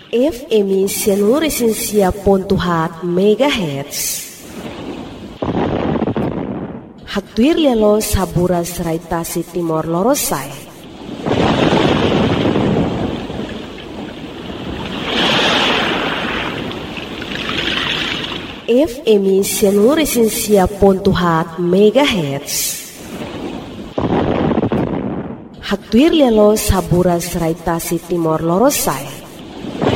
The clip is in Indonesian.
FM 106.7 MHz. Haktuir lialo saburas raitasi Timor Lorosai. FM 106.7 MHz. Haktuir lialo saburas raitasi Timor Lorosai.